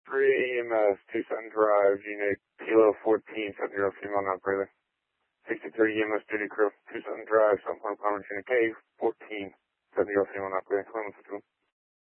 EMS, Tucson Drive, unit Kilo 14, 70 female operator. 63 EMS duty crew, Tucson Drive, South Point Palmer, unit K 14, 70 female operator.